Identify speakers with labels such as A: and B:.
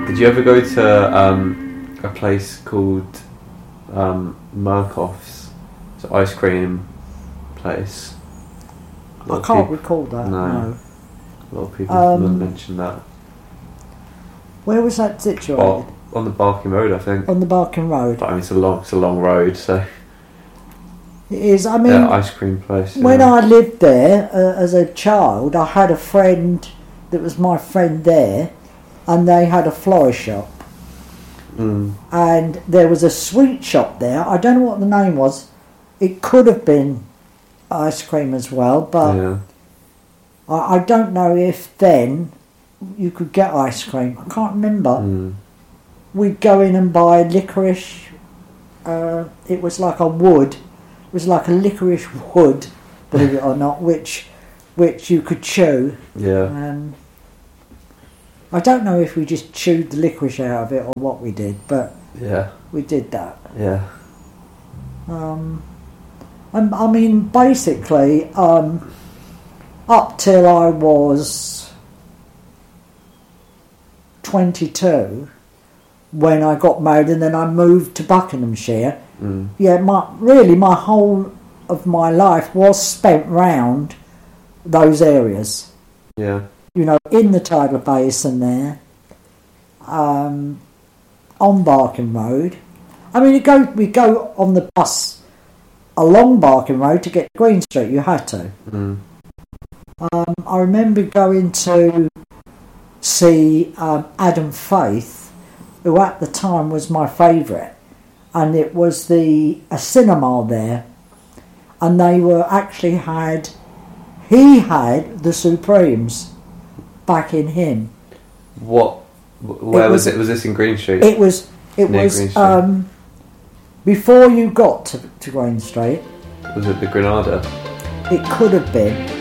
A: Did you ever go to a place called Murkoff's? It's an ice cream place.
B: I can't recall that. No.
A: A lot of people mention that.
B: Where was that situated?
A: On the Barking Road, I think.
B: On the Barking Road.
A: But I mean, it's a long road, so.
B: It is. I mean,
A: ice cream place.
B: When I lived there as a child, I had a friend that was my friend there, and they had a florist shop. And there was a sweet shop there. I don't know what the name was. It could have been ice cream as well, but I don't know if then you could get ice cream. I can't remember. We'd go in and buy licorice. It was like a wood. It was like a licorice wood, believe it or not, which you could chew.
A: Yeah.
B: I don't know if we just chewed the licorice out of it or what we did, but we did that.
A: Yeah.
B: I mean, basically, up till I was 22, when I got married, and then I moved to Buckinghamshire. Yeah, my whole of my life was spent round those areas.
A: Yeah.
B: You know, in the tidal basin there, on Barking Road. I mean, we go on the bus along Barking Road to get to Green Street. You had to. I remember going to see Adam Faith, who at the time was my favourite, and it was a cinema there, and they were actually he had the Supremes back in him.
A: What? Where was it? Was this in Green Street?
B: It was before you got to Green Street.
A: Was it the Granada?
B: It could have been.